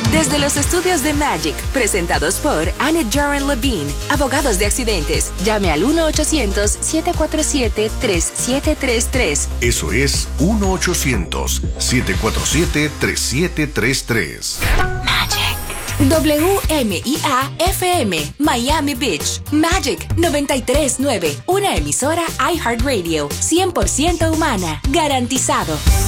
Desde los estudios de Magic, presentados por Annette Jaren Levine, abogados de accidentes. Llame al 1-800-747-3733. Eso es 1-800-747-3733. Magic. WMIA-FM, Miami Beach. Magic 93.9, una emisora iHeartRadio, 100% humana, garantizado.